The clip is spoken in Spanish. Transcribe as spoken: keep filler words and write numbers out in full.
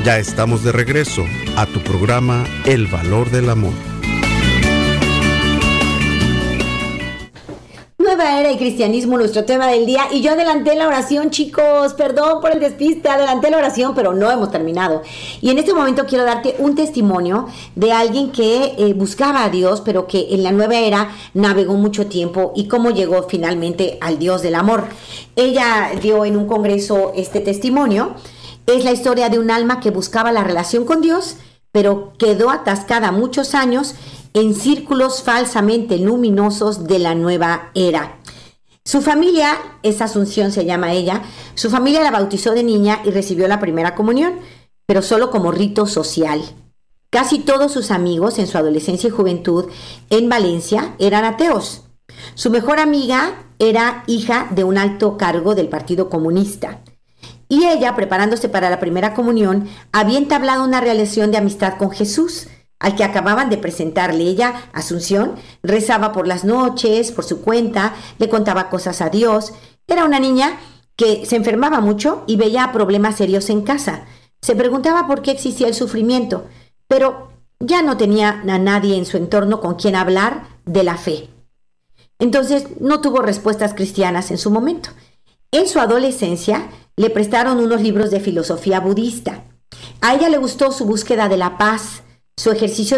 Ya estamos de regreso a tu programa El Valor del Amor. Nueva era y cristianismo, nuestro tema del día. Y yo adelanté la oración, chicos. Perdón por el despiste, adelanté la oración, pero no hemos terminado. Y en este momento quiero darte un testimonio de alguien que eh, buscaba a Dios, pero que en la nueva era navegó mucho tiempo y cómo llegó finalmente al Dios del amor. Ella dio en un congreso este testimonio. Es la historia de un alma que buscaba la relación con Dios, pero quedó atascada muchos años en círculos falsamente luminosos de la nueva era. Su familia, esa Asunción se llama ella, su familia la bautizó de niña y recibió la primera comunión, pero solo como rito social. Casi todos sus amigos en su adolescencia y juventud en Valencia eran ateos. Su mejor amiga era hija de un alto cargo del Partido Comunista. Y ella, preparándose para la primera comunión, había entablado una relación de amistad con Jesús, al que acababan de presentarle. Ella, Asunción, rezaba por las noches, por su cuenta, le contaba cosas a Dios. Era una niña que se enfermaba mucho y veía problemas serios en casa. Se preguntaba por qué existía el sufrimiento, pero ya no tenía a nadie en su entorno con quien hablar de la fe. Entonces no tuvo respuestas cristianas en su momento. En su adolescencia le prestaron unos libros de filosofía budista. A ella le gustó su búsqueda de la paz, su ejercicio